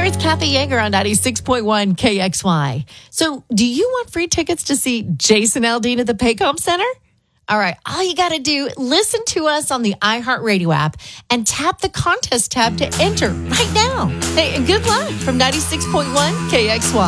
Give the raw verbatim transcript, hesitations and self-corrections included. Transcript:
there, it's Kathy Yeager on ninety-six point one K X Y. So, do you want free tickets to see Jason Aldean at the Paycom Center? All right, all you got to do, listen to us on the iHeartRadio app and tap the contest tab to enter right now. Hey, and good luck from ninety-six point one K X Y.